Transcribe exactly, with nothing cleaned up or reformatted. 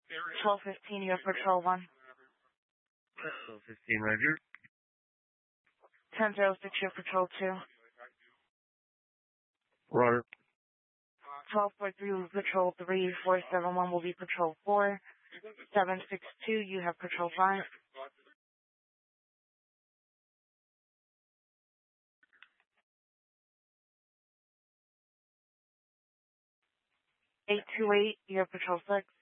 twelve fifteen, you have patrol one. twelve fifteen, Roger. ten zero six, you have patrol two. Roger. twelve forty-three will be patrol three. four seven one will be patrol four. seven six two, you have patrol five. eight two eight, you have patrol six.